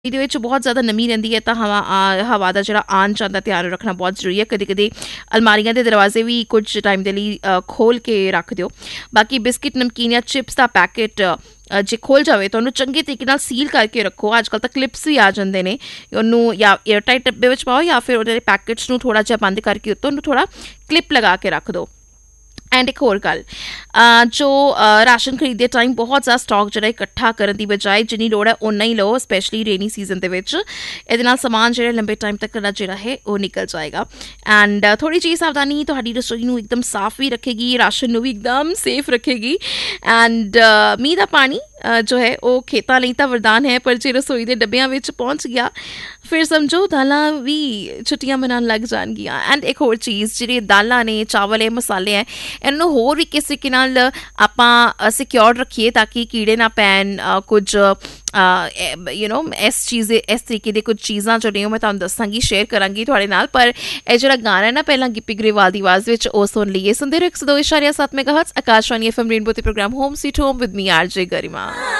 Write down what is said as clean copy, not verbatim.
ਇਹਦੇ ਵਿੱਚ ਬਹੁਤ ਜ਼ਿਆਦਾ ਨਮੀ ਰਹਿੰਦੀ ਹੈ ਤਾਂ ਹਵਾ ਦਾ ਜਿਹੜਾ ਆਉਣ ਜਾਣ ਦਾ ਧਿਆਨ ਰੱਖਣਾ ਬਹੁਤ ਜ਼ਰੂਰੀ ਹੈ। ਕਦੇ ਕਦੇ ਅਲਮਾਰੀਆਂ ਦੇ ਦਰਵਾਜ਼ੇ ਵੀ ਕੁਝ ਟਾਈਮ ਦੇ ਲਈ ਖੋਲ੍ਹ ਕੇ ਰੱਖ ਦਿਓ। ਬਾਕੀ ਬਿਸਕਿਟ ਨਮਕੀਨ ਜਾਂ ਚਿਪਸ ਦਾ ਪੈਕੇਟ ਜੇ ਖੋਲ੍ਹ ਜਾਵੇ ਤਾਂ ਉਹਨੂੰ ਚੰਗੇ ਤਰੀਕੇ ਨਾਲ ਸੀਲ ਕਰਕੇ ਰੱਖੋ। ਅੱਜ ਕੱਲ੍ਹ ਤਾਂ ਕਲਿਪਸ ਵੀ ਆ ਜਾਂਦੇ ਨੇ, ਉਹਨੂੰ ਜਾਂ ਏਅਰਟਾਈਟ ਡੱਬੇ ਵਿੱਚ ਪਾਓ ਜਾਂ ਫਿਰ ਉਹਦੇ ਪੈਕੇਟਸ ਨੂੰ ਥੋੜ੍ਹਾ ਜਿਹਾ ਬੰਦ ਕਰਕੇ ਉੱਤੋਂ ਉਹਨੂੰ ਥੋੜ੍ਹਾ ਕਲਿੱਪ ਲਗਾ ਕੇ ਰੱਖ ਦਿਓ। ਐਂਡ ਇੱਕ ਹੋਰ ਗੱਲ, ਜੋ ਰਾਸ਼ਨ ਖਰੀਦਦੇ ਟਾਈਮ ਬਹੁਤ ਜ਼ਿਆਦਾ ਸਟਾਕ ਜਿਹੜਾ ਇਕੱਠਾ ਕਰਨ ਦੀ ਬਜਾਏ ਜਿੰਨੀ ਲੋੜ ਹੈ ਓਨਾ ਹੀ ਲਓ, ਸਪੈਸ਼ਲੀ ਰੇਨੀ ਸੀਜ਼ਨ ਦੇ ਵਿੱਚ। ਇਹਦੇ ਨਾਲ ਸਮਾਨ ਜਿਹੜਾ ਲੰਬੇ ਟਾਈਮ ਤੱਕ ਜਿਹੜਾ ਹੈ ਉਹ ਨਿਕਲ ਜਾਏਗਾ। ਐਂਡ ਥੋੜ੍ਹੀ ਜਿਹੀ ਸਾਵਧਾਨੀ ਤੁਹਾਡੀ ਰਸੋਈ ਨੂੰ ਇੱਕਦਮ ਸਾਫ਼ ਵੀ ਰੱਖੇਗੀ, ਰਾਸ਼ਨ ਨੂੰ ਵੀ ਇੱਕਦਮ ਸੇਫ ਰੱਖੇਗੀ। ਐਂਡ ਮੀਂਹ ਦਾ ਪਾਣੀ ਜੋ ਹੈ ਉਹ ਖੇਤਾਂ ਲਈ ਤਾਂ ਵਰਦਾਨ ਹੈ, ਪਰ ਜੇ ਰਸੋਈ ਦੇ ਡੱਬਿਆਂ ਵਿੱਚ ਪਹੁੰਚ ਗਿਆ ਫਿਰ ਸਮਝੋ ਦਾਲਾਂ ਵੀ ਛੁੱਟੀਆਂ ਮਨਾਉਣ ਲੱਗ ਜਾਣਗੀਆਂ। ਐਂਡ ਇੱਕ ਹੋਰ ਚੀਜ਼, ਜਿਹੜੇ ਦਾਲਾਂ ਨੇ, ਚਾਵਲ ਹੈ, ਮਸਾਲੇ ਹੈ, ਇਹਨਾਂ ਨੂੰ ਹੋਰ ਵੀ ਕਿਸੇ ਤਰੀਕੇ ਨਾਲ ਆਪਾਂ ਸਿਕਿਉਰ ਰੱਖੀਏ ਤਾਂ ਕਿ ਕੀੜੇ ਨਾ ਪੈਣ। ਕੁਝ ਇਸ ਤਰੀਕੇ ਦੇ ਕੁਝ ਚੀਜ਼ਾਂ ਜਿਹੜੀਆਂ ਮੈਂ ਤੁਹਾਨੂੰ ਦੱਸਾਂਗੀ, ਸ਼ੇਅਰ ਕਰਾਂਗੀ ਤੁਹਾਡੇ ਨਾਲ। ਪਰ ਇਹ ਜਿਹੜਾ ਗਾਣਾ ਹੈ ਨਾ ਪਹਿਲਾਂ ਗਿੱਪੀ ਗਰੇਵਾਲ ਦੀ ਆਵਾਜ਼ ਵਿੱਚ, ਉਹ ਸੁਣ ਲਈਏ। ਸੁਣਦੇ ਰਹੋ 102.7 ਮੈਗਾਹਰਟਜ਼ ਆਕਾਸ਼ਵਾਣੀ FM ਰੇਨਬੋ ਤੇ programme home sweet home with me RJ Garima.